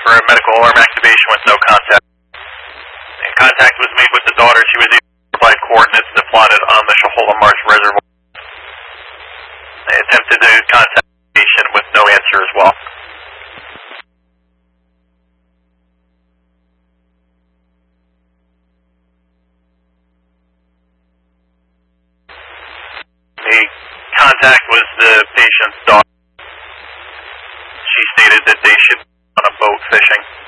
for a medical alarm activation with no contact. And contact was made with the daughter. She was able to provide coordinates that plotted on the Shohola Marsh Reservoir. They attempted to contact the patient with no answer as well. The contact was the patient's daughter. She stated that they should be on a boat fishing.